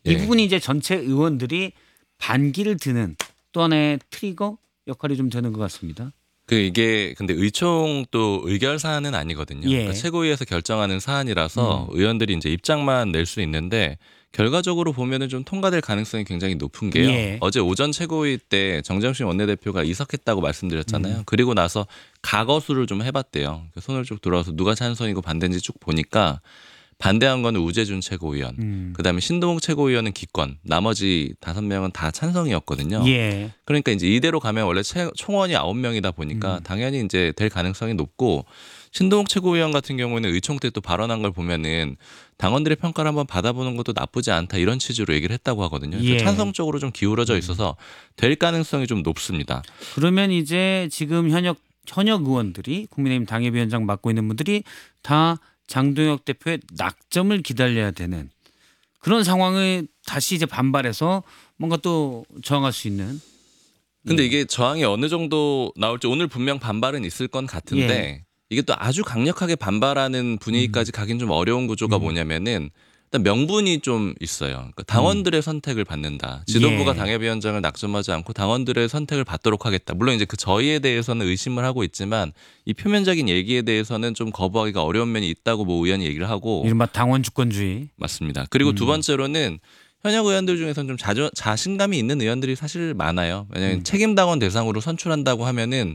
이 예. 부분이 이제 전체 의원들이 반기를 드는 또 하나의 트리거 역할이 좀 되는 것 같습니다. 이게 근데 의총 또 의결 사안은 아니거든요. 예. 그러니까 최고위에서 결정하는 사안이라서 의원들이 이제 입장만 낼 수 있는데 결과적으로 보면은 좀 통과될 가능성이 굉장히 높은 게요. 예. 어제 오전 최고위 때 정정신 원내대표가 이석했다고 말씀드렸잖아요. 그리고 나서 가거수를 좀 해봤대요. 손을 쭉 들어서 누가 찬성이고 반대인지 쭉 보니까 반대한 건 우재준 최고위원, 그다음에 신동욱 최고위원은 기권, 나머지 5명은 다 찬성이었거든요. 예. 그러니까 이제 이대로 가면 원래 총원이 9명이다 보니까 당연히 이제 될 가능성이 높고 신동욱 최고위원 같은 경우에는 의총 때 또 발언한 걸 보면은 당원들의 평가를 한번 받아보는 것도 나쁘지 않다 이런 취지로 얘기를 했다고 하거든요. 예. 찬성 쪽으로 좀 기울어져 있어서 될 가능성이 좀 높습니다. 그러면 이제 지금 현역 의원들이 국민의힘 당협위원장 맡고 있는 분들이 다 장동혁 대표의 낙점을 기다려야 되는 그런 상황을 다시 이제 반발해서 뭔가 또 저항할 수 있는. 근데 이게 저항이 어느 정도 나올지 오늘 분명 반발은 있을 건 같은데 이게 또 아주 강력하게 반발하는 분위기까지 가긴 좀 어려운 구조가 뭐냐면은 일단 명분이 좀 있어요. 그러니까 당원들의 선택을 받는다. 지도부가 당협위원장을 낙점하지 않고 당원들의 선택을 받도록 하겠다. 물론 이제 그 저희에 대해서는 의심을 하고 있지만 이 표면적인 얘기에 대해서는 좀 거부하기가 어려운 면이 있다고 뭐 의원이 얘기를 하고. 이른바 당원 주권주의. 맞습니다. 그리고 두 번째로는 현역 의원들 중에서는 좀 자신감이 있는 의원들이 사실 많아요. 왜냐하면 책임당원 대상으로 선출한다고 하면은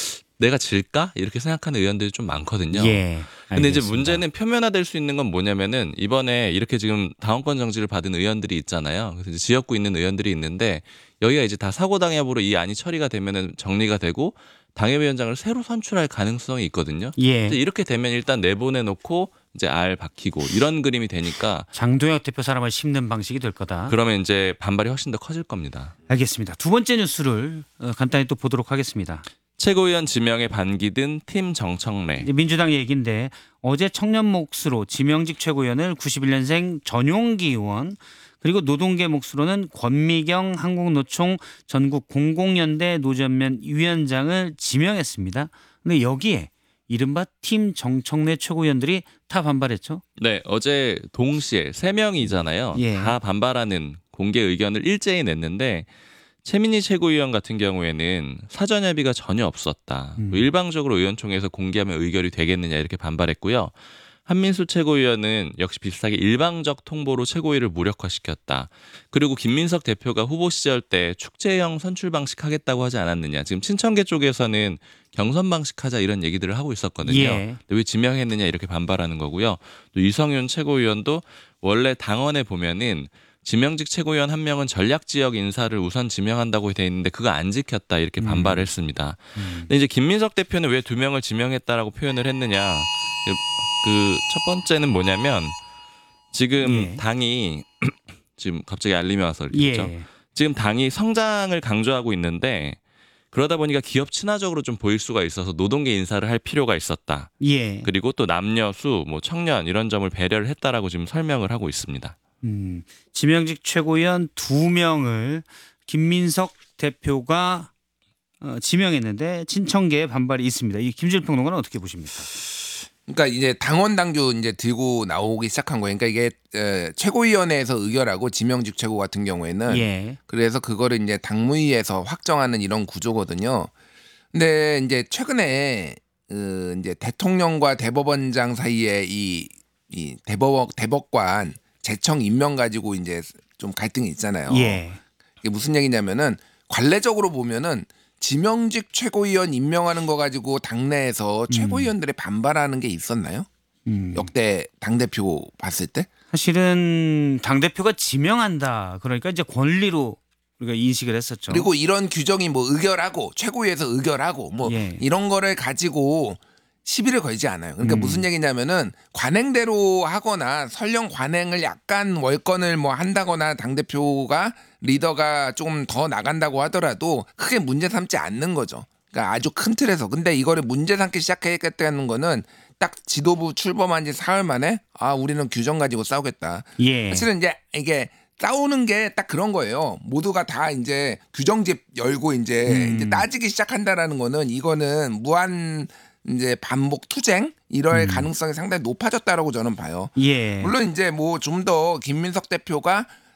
내가 질까? 이렇게 생각하는 의원들이 좀 많거든요. 예. 근데 이제 알겠습니다. 문제는 표면화될 수 있는 건 뭐냐면은 이번에 이렇게 지금 당원권 정지를 받은 의원들이 있잖아요. 그래서 이제 지역구 있는 의원들이 있는데 여기가 이제 다 사고당협으로 이 안이 처리가 되면은 정리가 되고 당협위원장을 새로 선출할 가능성이 있거든요. 예. 이렇게 되면 일단 내보내놓고 이제 알 박히고 이런 그림이 되니까 장동혁 대표 사람을 심는 방식이 될 거다. 그러면 이제 반발이 훨씬 더 커질 겁니다. 알겠습니다. 두 번째 뉴스를 간단히 또 보도록 하겠습니다. 최고위원 지명에 반기든 팀 정청래. 민주당 얘기인데 어제 청년 몫으로 지명직 최고위원을 91년생 전용기 의원 그리고 노동계 몫으로는 권미경 한국노총 전국 공공연대 노전면 위원장을 지명했습니다. 근데 여기에 이른바 팀 정청래 최고위원들이 다 반발했죠. 네, 어제 동시에 3명이잖아요. 예. 다 반발하는 공개 의견을 일제히 냈는데 최민희 최고위원 같은 경우에는 사전 협의가 전혀 없었다. 뭐 일방적으로 의원총회에서 공개하면 의결이 되겠느냐 이렇게 반발했고요. 한민수 최고위원은 역시 비슷하게 일방적 통보로 최고위를 무력화시켰다. 그리고 김민석 대표가 후보 시절 때 축제형 선출 방식 하겠다고 하지 않았느냐. 지금 친천계 쪽에서는 경선 방식 하자 이런 얘기들을 하고 있었거든요. 예. 근데 왜 지명했느냐 이렇게 반발하는 거고요. 또 이성윤 최고위원도 원래 당원에 보면은 지명직 최고위원 1명은 전략지역 인사를 우선 지명한다고 돼 있는데 그거 안 지켰다 이렇게 반발을 했습니다. 근데 이제 김민석 대표는 왜 2명을 지명했다라고 표현을 했느냐. 그 첫 번째는 뭐냐면 지금 당이 지금 갑자기 알림이 와서 그렇죠. 지금 당이 성장을 강조하고 있는데 그러다 보니까 기업 친화적으로 좀 보일 수가 있어서 노동계 인사를 할 필요가 있었다. 예. 그리고 또 남녀, 수, 뭐 청년 이런 점을 배려를 했다라고 지금 설명을 하고 있습니다. 지명직 최고위원 2명을 김민석 대표가 지명했는데 친청계의 반발이 있습니다. 이 김질 평론가는 어떻게 보십니까? 그러니까 이제 당원 당규 이제 들고 나오기 시작한 거예요. 그러니까 이게 최고위원회에서 의결하고 지명직 최고 같은 경우에는 그래서 그거를 이제 당무위에서 확정하는 이런 구조거든요. 근데 이제 최근에 이제 대통령과 대법원장 사이에 이 대법관 재청 임명 가지고 이제 좀 갈등이 있잖아요. 이게 무슨 얘기냐면은 관례적으로 보면은 지명직 최고위원 임명하는 거 가지고 당내에서 최고위원들의 반발하는 게 있었나요? 역대 당대표 봤을 때? 사실은 당대표가 지명한다. 그러니까 이제 권리로 우리가 인식을 했었죠. 그리고 이런 규정이 뭐 의결하고 최고위에서 의결하고 뭐 이런 거를 가지고 시비를 걸지 않아요. 그러니까 무슨 얘기냐면은 관행대로 하거나 설령 관행을 약간 월권을 뭐 한다거나 당대표가 리더가 조금 더 나간다고 하더라도 크게 문제 삼지 않는 거죠. 그러니까 아주 큰 틀에서. 근데 이거를 문제 삼기 시작했다는 거는 딱 지도부 출범한 지 사흘 만에 우리는 규정 가지고 싸우겠다. 사실은 이제 이게 싸우는 게 딱 그런 거예요. 모두가 다 이제 규정집 열고 이제 따지기 시작한다라는 거는 이거는 무한 이제 반복 투쟁 이럴 가능성이 상당히 높아졌다라고 저는 봐요. 물론 이제 뭐 좀 더 김민석 대표가